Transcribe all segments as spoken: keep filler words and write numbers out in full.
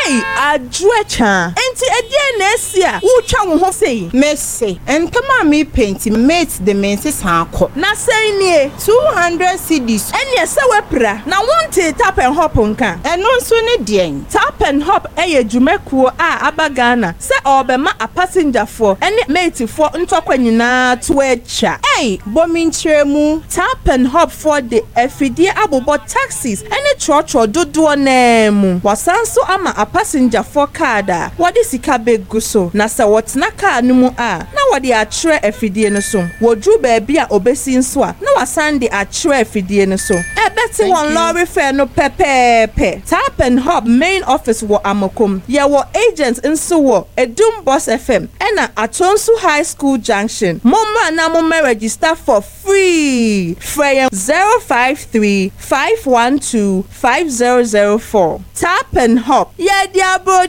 Hey, Adwecha. Enti edie na esia. Wo twa wo ho sei. Mercy. Entama me paint mate the menses hanko. Na sei nie two hundred cedis. Ene se wepra. Na wonte tap and hop nka. Eno nso ne deɛn. Tap and hop eye dwumekuo a abagana. Se obema a passenger for ene mate for ntokwa nyina to echa. Hey, bomi nkyeremu. Tap and hop for the efidie abobo taxis ene trotro dodo na mu. Wasanso ama a passenger for car da. Wodi sika begu so. Na se wotna car no mu a. Na wodi atre efidie no so. Wodru baabi a obesi nso a. Na wasan de atre efidie no so. E beti won lorry fare no pepepe. Tap and hop main office wo Amokom. Ye wo agents nso wo Edum Boss F M. Ena Atonsu High School Junction. Momma na mo register for free. Frey zero five three five one two five zero zero four. Tap and hop. Ye diabo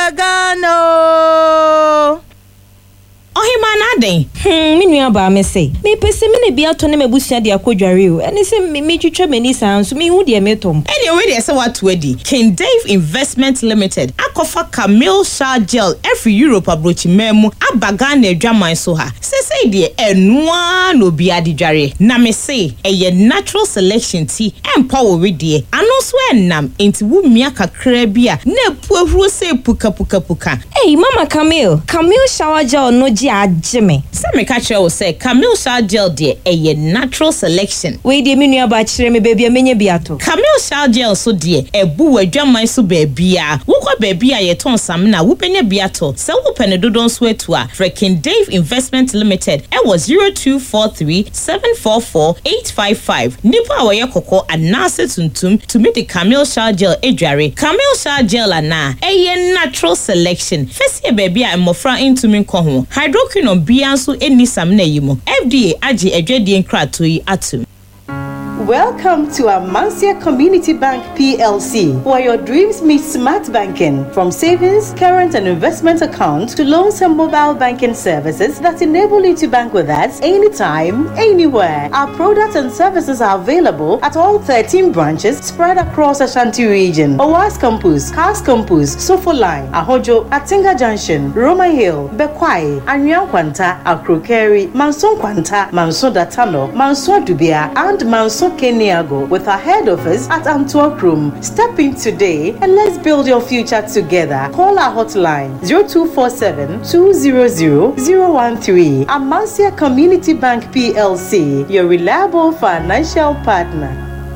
chabagano. Ohima na den. Hmm, me nua ba me say. Me pese me ne bia to ne mabusua de akodware o. Ene se me me twetwe mani san so me hu de me tom. Ene we de se what wedi. King Dave Investment Limited. Akofa Camille Shah Gel every Europe abrochi memu abaga na adwaman so ha. Se say de enua no bia de dware. Na me say eye natural selection tea empower we de. Ano so enam enti wu mia kakra bia na epuahuru se puka puka puka. Hey Mama Camille, Camille Shower Gel no ajime. Se me ka kire wo say Camille Shower Gel de eye natural selection. We de me nua ba kire me baby menye biato. Camille Shower Gel so de ebu wadwaman so baby a. Wo kwa baby a ye ton sam na wo penya biato. Se wo pene dodon so etu a. Freaking Dave Investment Limited. E was zero two four three seven four four eight five five. Nipa a ye kokko anase tuntum to meet the Camille Shower Gel edware. Camille Shower Gel ana eye natural selection. Fesi baby a mofra into me ko ho. Hydroquinone bianso eni sam na yimo. F D A agi edwedie nkrato yi atum. Welcome to Amancia Community Bank P L C, where your dreams meet smart banking. From savings, current and investment accounts to loans and mobile banking services that enable you to bank with us anytime, anywhere. Our products and services are available at all thirteen branches spread across Ashanti region. Owas Campus, Cars Campus, Sofo Line, Ahojo, Atinga Junction, Roma Hill, Bekwai, Anyang Kwanta, Akrokeri, Manson Kwanta, Manson Datano, Manson Dubia, and Manson Keniago, with our head office at Antwerp Room. Step in today and let's build your future together. Call our hotline zero two four seven two zero zero zero one three. Amancia Community Bank P L C, your reliable financial partner.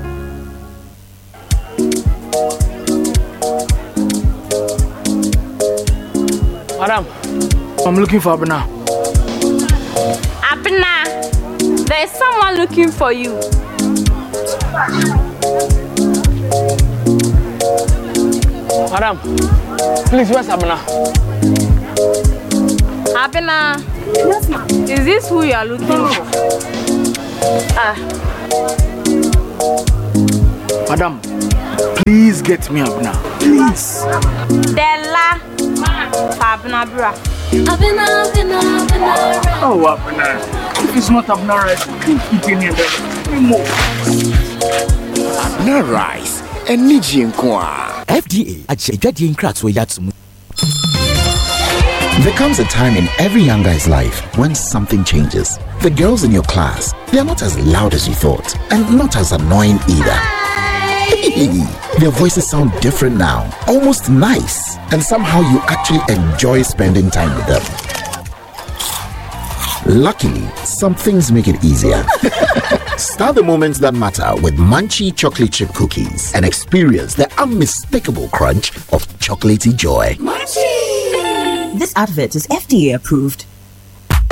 Madam, I'm looking for Abena. Abena, there's someone looking for you. Madam, please, where's Abena? Abena, yes, ma'am. Is this who you are looking for? Ah. Madam, please get me Abena. Please. Della. Abena, bra. Abena, Abena, Abena. Oh, Abena. If it's not Abena rice, keep eating it. More. Abena rice. Eniji nkwa. F D A ajejadie nkratso yatsum. There comes a time in every young guy's life when something changes. The girls in your class, they are not as loud as you thought, and not as annoying either. Their voices sound different now, almost nice, and somehow you actually enjoy spending time with them. Luckily, some things make it easier. Start the moments that matter with Munchie chocolate chip cookies and experience the unmistakable crunch of chocolatey joy. Munchie! This advert is F D A approved.